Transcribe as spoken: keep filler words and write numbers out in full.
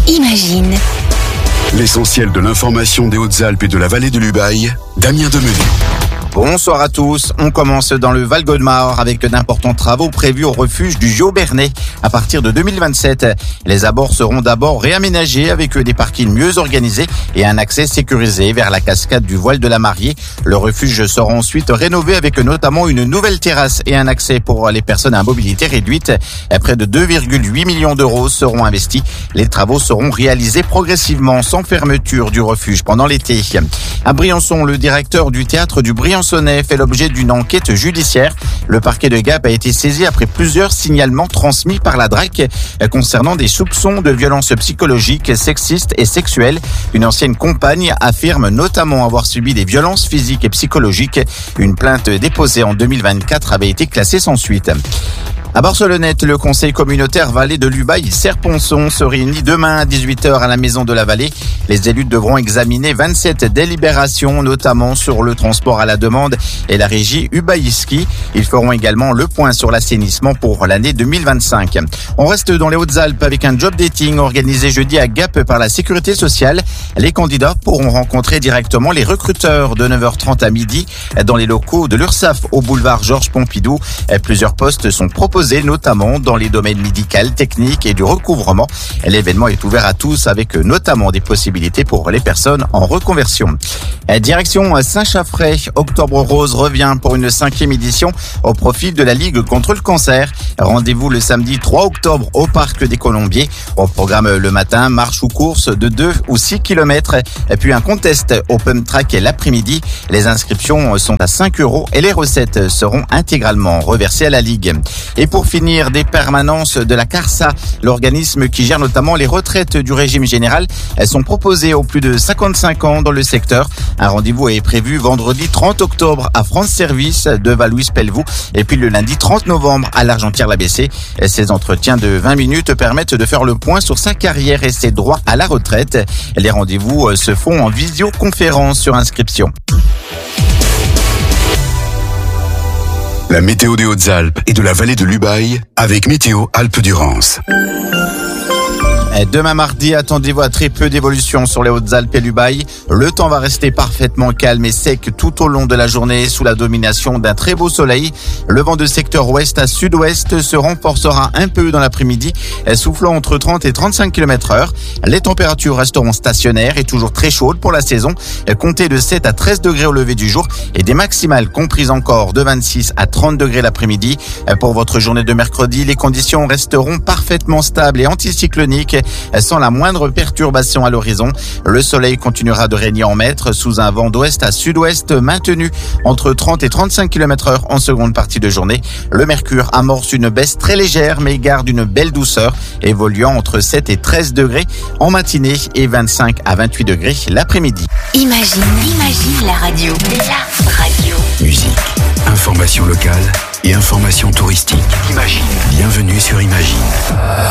Imagine. L'essentiel de l'information des Hautes-Alpes et de la vallée de l'Ubaye, Damien Demenu. Bonsoir à tous. On commence dans le Val-Godemar avec d'importants travaux prévus au refuge du Giau-Bernay. À partir de deux mille vingt-sept, les abords seront d'abord réaménagés avec des parkings mieux organisés et un accès sécurisé vers la cascade du Voile de la Mariée. Le refuge sera ensuite rénové avec notamment une nouvelle terrasse et un accès pour les personnes à mobilité réduite. Près de deux virgule huit millions d'euros seront investis. Les travaux seront réalisés progressivement sans fermeture du refuge pendant l'été. À Briançon, le directeur du théâtre du Briançonnais fait l'objet d'une enquête judiciaire. Le parquet de Gap a été saisi après plusieurs signalements transmis par la D R A C concernant des soupçons de violences psychologiques, sexistes et sexuelles. Une ancienne compagne affirme notamment avoir subi des violences physiques et psychologiques. Une plainte déposée en deux mille vingt-quatre avait été classée sans suite. À Barcelonnette, le conseil communautaire Vallée de l'Ubaye-Serponçon se réunit demain à dix-huit heures à la Maison de la Vallée. Les élus devront examiner vingt-sept délibérations, notamment sur le transport à la demande et la régie Ubaïski. Ils feront également le point sur l'assainissement pour l'année deux mille vingt-cinq. On reste dans les Hautes-Alpes avec un job dating organisé jeudi à Gap par la Sécurité sociale. Les candidats pourront rencontrer directement les recruteurs de neuf heures trente à midi dans les locaux de l'Ursaf au boulevard Georges Pompidou. Plusieurs postes sont proposés, notamment dans les domaines médical, technique et du recouvrement. L'événement est ouvert à tous avec notamment des possibilités pour les personnes en reconversion. Direction Saint-Chaffray, Octobre Rose revient pour une cinquième édition au profit de la Ligue contre le cancer. Rendez-vous le samedi trois octobre au Parc des Colombiers. Au programme le matin, marche ou course de deux ou six kilomètres, puis un contest open track l'après-midi. Les inscriptions sont à cinq euros et les recettes seront intégralement reversées à la Ligue. Et pour finir, des permanences de la CARSA, l'organisme qui gère notamment les retraites du régime général, elles sont proposées aux plus de cinquante-cinq ans dans le secteur. Un rendez-vous est prévu vendredi trente octobre à France Service de Val-Louis-Pelvoux et puis le lundi trente novembre à l'Argentière-l'A B C. Ces entretiens de vingt minutes permettent de faire le point sur sa carrière et ses droits à la retraite. Les rendez-vous se font en visioconférence sur inscription. La météo des Hautes-Alpes et de la vallée de l'Ubaye avec Météo Alpes-Durance. Demain mardi, attendez-vous à très peu d'évolution sur les Hautes-Alpes et l'Ubaye. Le temps va rester parfaitement calme et sec tout au long de la journée sous la domination d'un très beau soleil. Le vent de secteur ouest à sud-ouest se renforcera un peu dans l'après-midi, soufflant entre trente et trente-cinq kilomètres heure. Les températures resteront stationnaires et toujours très chaudes pour la saison. Comptez de sept à treize degrés au lever du jour et des maximales comprises encore de vingt-six à trente degrés l'après-midi. Pour votre journée de mercredi, les conditions resteront parfaitement stables et anticycloniques, sans la moindre perturbation à l'horizon. Le soleil continuera de régner en maître sous un vent d'ouest à sud-ouest maintenu entre trente et trente-cinq kilomètres heure en seconde partie de journée. Le mercure amorce une baisse très légère mais garde une belle douceur, évoluant entre sept et treize degrés en matinée et vingt-cinq à vingt-huit degrés l'après-midi. Imagine, imagine la radio. La radio. Musique, information locale et information touristique. Imagine. Bienvenue sur Imagine.